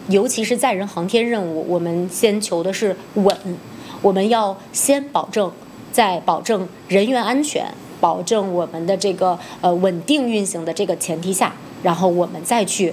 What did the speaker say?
尤其是载人航天任务，我们先求的是稳，我们要先保证，在保证人员安全、保证我们的这个稳定运行的这个前提下，然后我们再去